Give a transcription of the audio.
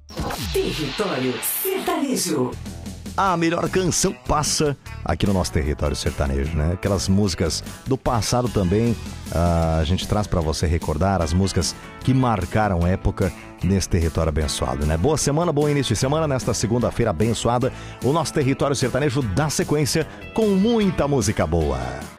Território Sertanejo. A melhor canção passa aqui no nosso território sertanejo, né? Aquelas músicas do passado também, a gente traz pra você recordar as músicas que marcaram época nesse território abençoado, né? Boa semana, bom início de semana, nesta segunda-feira abençoada. O nosso território sertanejo dá sequência com muita música boa.